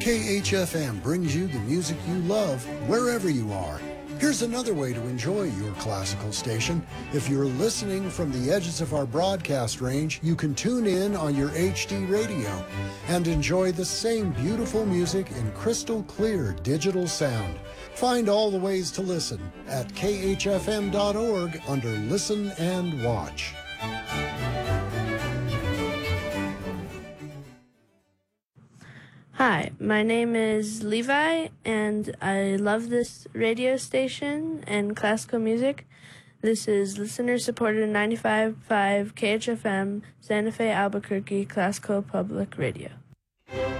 KHFM brings you the music you love wherever you are. Here's another way to enjoy your classical station. If you're listening from the edges of our broadcast range, you can tune in on your HD radio and enjoy the same beautiful music in crystal clear digital sound. Find all the ways to listen at khfm.org under Listen and Watch. Hi, my name is Levi, and I love this radio station and classical music. This is listener-supported 95.5 KHFM, Santa Fe, Albuquerque, Classical Public Radio.